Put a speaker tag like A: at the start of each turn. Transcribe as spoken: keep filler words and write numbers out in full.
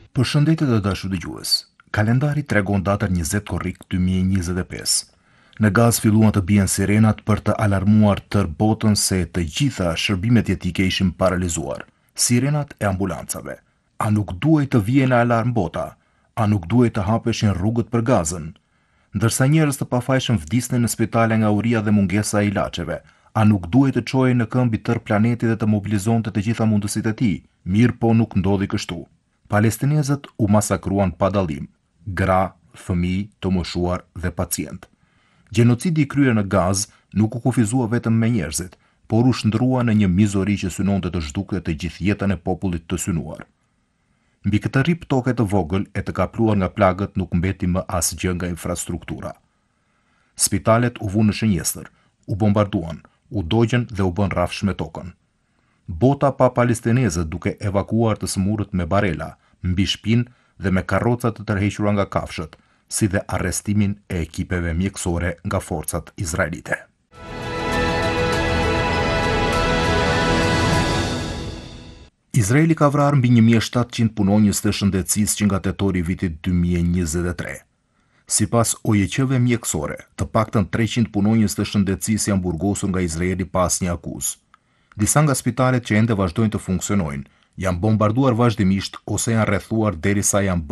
A: Përshëndetje të dashur dëgjues. Kalendari tregon datën njëzet korrik dy mijë e njëzet e pesë. Në Gazë filluan të bien sirenat për të alarmuar tërë botën se të gjitha shërbimet jetike ishin paralizuar. Sirenat e ambulancave. A nuk duhej të vijej në alarm bota? A nuk duhej të hapeshin rrugët për Gazën? Ndërsa njerëz të pafajshëm vdisnin në spitale nga uria dhe mungesa e ilaçeve, a nuk duhej të çojej në këmbë tërë planeti dhe të mobilizonte të gjitha mundësitë e tij? Mirë po nuk ndodhi kështu. Palestinezët u masakruan pa dallim, gra, fëmijë, të moshuar dhe pacient. Gjenocidi i kryer në Gazë nuk u kufizua vetëm me njerëzit, por u shndrua në një mizori që synonte të zhdukte të gjithë jetën e popullit të synuar. Mbi këtë rrip toke të vogël e të kapluar nga plagët nuk mbeti më asgjë nga infrastruktura. Spitalet u vunë në shënjestër, u bombarduan, u dogjën dhe u bën rrafsh me tokën. Bota pa palestinezët duke evakuuar të smurët me barela, mbi shpinë dhe me karroca të tërhequra nga kafshët, si dhe arrestimin e ekipeve mjekësore nga forcat izraelite. Izraeli ka vrarë mbi një mijë e shtatëqind punonjës të shëndetësisë që nga tetori i vitit dy mijë e njëzet e tre. Sipas O J Q-ve mjekësore, të paktën treqind punonjës të shëndetësisë janë burgosur nga Izraeli pa asnjë akuzë. Disa nga spitalet që ende vazhdojnë të funksionojnë, janë bombarduar vazhdimisht ose janë rrethuar derisa janë